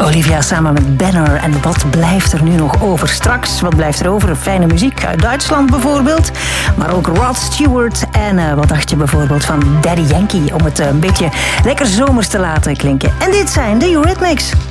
Olivia samen met Banner. En wat blijft er nu nog over? Straks, wat blijft er over? Fijne muziek uit Duitsland bijvoorbeeld. Maar ook Rod Stewart. En wat dacht je bijvoorbeeld van Daddy Yankee? Om het een beetje lekker zomers te laten klinken. En dit zijn de Eurythmics.